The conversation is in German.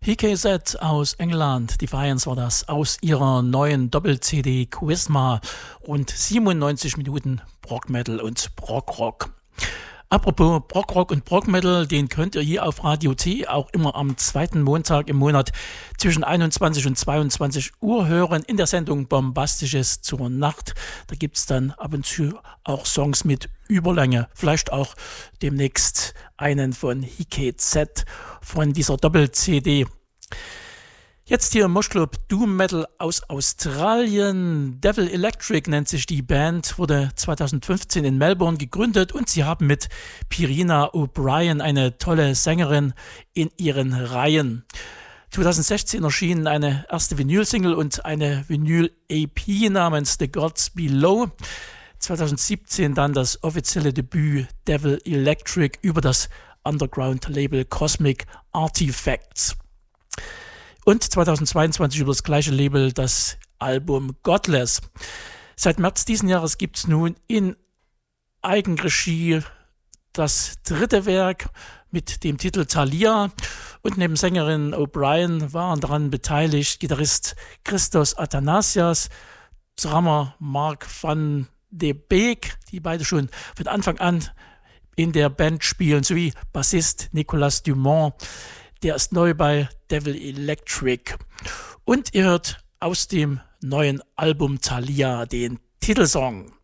PKZ aus England, Defiance war das, aus ihrer neuen Doppel-CD Quizma, rund 97 Minuten Prog-Metal und Prog-Rock. Apropos Prog-Rock und Prog-Metal, den könnt ihr hier auf Radio T auch immer am zweiten Montag im Monat zwischen 21 und 22 Uhr hören in der Sendung Bombastisches zur Nacht. Da gibt's dann ab und zu auch Songs mit Überlänge, vielleicht auch demnächst einen von PKZ von dieser Doppel-CD. Jetzt hier Moshclub Doom Metal aus Australien. Devil Electric nennt sich die Band, wurde 2015 in Melbourne gegründet und sie haben mit Pirina O'Brien eine tolle Sängerin in ihren Reihen. 2016 erschien eine erste Vinyl-Single und eine Vinyl-EP namens The Gods Below. 2017 dann das offizielle Debüt Devil Electric über das Underground-Label Cosmic Artifacts. Und 2022 über das gleiche Label das Album Godless. Seit März diesen Jahres gibt es nun in Eigenregie das dritte Werk mit dem Titel Thalia. Und neben Sängerin O'Brien waren daran beteiligt Gitarrist Christos Athanasias, Drummer Mark van de Beek, die beide schon von Anfang an in der Band spielen, sowie Bassist Nicolas Dumont. Der ist neu bei Devil Electric. Und ihr hört aus dem neuen Album Thalia den Titelsong.